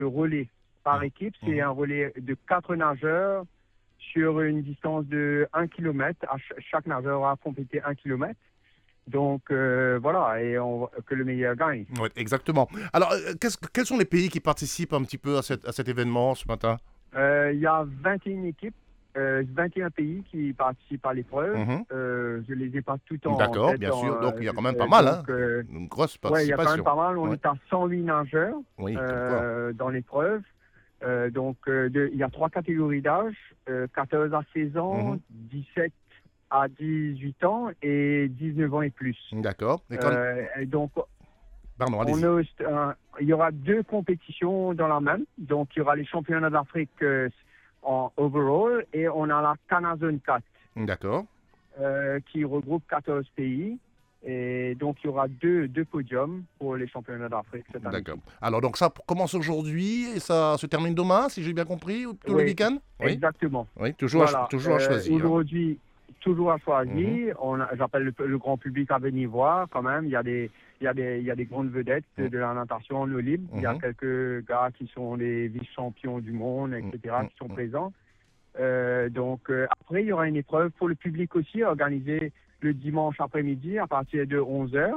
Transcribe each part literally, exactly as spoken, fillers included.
le relais par équipe. C'est mmh. un relais de quatre nageurs sur une distance de un kilomètre. Chaque nageur a complété un kilomètre. Donc euh, voilà, et on, que le meilleur gagne. Oui, exactement. Alors, euh, quels sont les pays qui participent un petit peu à, cette, à cet événement ce matin? Il euh, y a vingt et une équipes, euh, vingt et un pays qui participent à l'épreuve. Mm-hmm. Euh, je ne les ai pas toutes en D'accord, tête. bien en, sûr. Donc il y a quand même pas euh, mal, donc, hein euh, une grosse participation. Oui, il y a quand même pas mal. On ouais. est à cent huit nageurs oui, euh, dans l'épreuve. Euh, donc euh, de, il y a trois catégories d'âge, euh, quatorze à seize ans, mm-hmm. dix-sept à dix-huit ans et dix-neuf ans et plus. D'accord. Et quand... euh, et donc, Pardon, on a, euh, il y aura deux compétitions dans la même. Donc, il y aura les championnats d'Afrique euh, en overall et on a la Canazone quatre. D'accord. Euh, qui regroupe quatorze pays. Et donc, il y aura deux, deux podiums pour les championnats d'Afrique cette année. D'accord. Alors, donc ça commence aujourd'hui et ça se termine demain, si j'ai bien compris, tout oui, le week-end? Oui, exactement. Oui, toujours, voilà. à, toujours euh, à choisir. Aujourd'hui, toujours à choisir. Mm-hmm. On a, j'appelle le, le grand public à venir voir quand même. Il y a des, il y a des, il y a des grandes vedettes mm-hmm. de la natation en eau libre. Mm-hmm. Il y a quelques gars qui sont les vice-champions du monde, et cetera, mm-hmm. qui sont présents. Euh, donc, euh, après, il y aura une épreuve pour le public aussi, organisée le dimanche après-midi à partir de onze heures.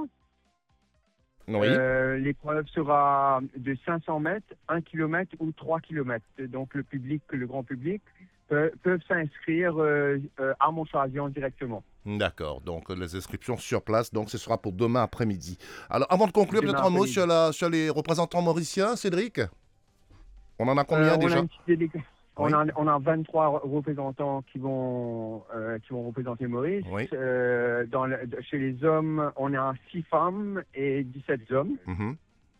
Oui. Euh, l'épreuve sera de cinq cents mètres, un kilomètre ou trois kilomètres. Donc, le public, le grand public, peut, peuvent s'inscrire euh, euh, à Montchoisillon directement. D'accord. Donc, les inscriptions sur place, donc ce sera pour demain après-midi. Alors, avant de conclure, demain peut-être un mot sur, la, sur les représentants mauriciens, Cédric? On en a combien euh, déjà? On a, on a vingt-trois représentants qui vont, euh, qui vont représenter Maurice. Oui. Euh, dans le, chez les hommes, on a six femmes et dix-sept hommes. Mm-hmm.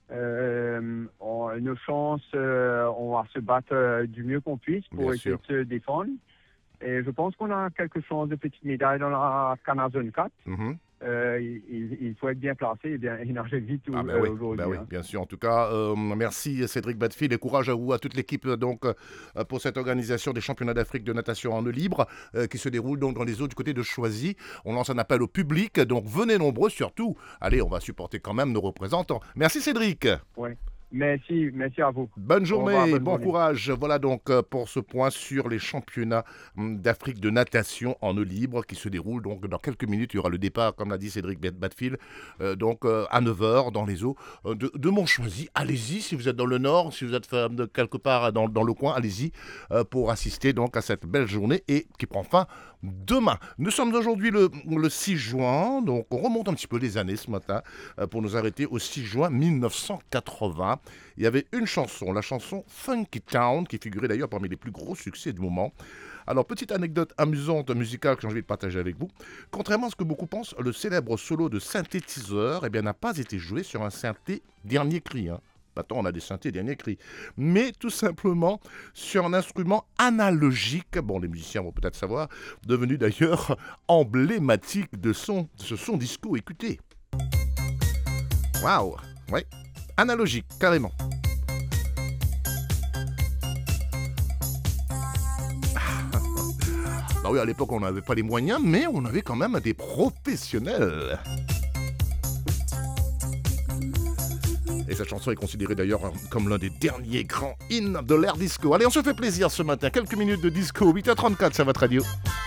Euh, on, nos chances, euh, on va se battre euh, du mieux qu'on puisse pour Bien essayer sûr. de se défendre. Et je pense qu'on a quelques chances de petites médailles dans la Canazone quatre. Mm-hmm. Euh, il, il faut être bien placé et bien énerger vite ah ben euh, oui, aujourd'hui. Ben oui, hein. bien sûr. En tout cas, euh, merci Cédric Badfield et courage à vous, à toute l'équipe donc euh, pour cette organisation des championnats d'Afrique de natation en eau libre euh, qui se déroule donc dans les eaux du côté de Choisy. On lance un appel au public, donc venez nombreux surtout. Allez, on va supporter quand même nos représentants. Merci Cédric. Oui. Merci, merci à vous. Bonne journée, revoir, bonne bon journée. courage. Voilà donc pour ce point sur les championnats d'Afrique de natation en eau libre qui se déroulent donc dans quelques minutes. Il y aura le départ, comme l'a dit Cédric Badfield, euh, donc euh, à neuf heures dans les eaux de, de Montchoisy. Allez-y si vous êtes dans le nord, si vous êtes de quelque part dans, dans le coin, allez-y euh, pour assister donc à cette belle journée et qui prend fin demain. Nous sommes aujourd'hui le, le six juin, donc on remonte un petit peu les années ce matin euh, pour nous arrêter au six juin mille neuf cent quatre-vingts. Il y avait une chanson, la chanson Funky Town, qui figurait d'ailleurs parmi les plus gros succès du moment. Alors, petite anecdote amusante musicale que j'ai envie de partager avec vous. Contrairement à ce que beaucoup pensent, le célèbre solo de synthétiseur eh bien, n'a pas été joué sur un synthé dernier cri. Hein. Maintenant, on a des synthés dernier cri. Mais tout simplement sur un instrument analogique, bon, les musiciens vont peut-être savoir, devenu d'ailleurs emblématique de, son, de ce son disco. Écoutez. Waouh, ouais. Analogique, carrément. Bah oui, à l'époque, on n'avait pas les moyens, mais on avait quand même des professionnels. Et cette chanson est considérée d'ailleurs comme l'un des derniers grands hymnes de l'ère disco. Allez, on se fait plaisir ce matin. Quelques minutes de disco, huit heures trente-quatre sur votre radio.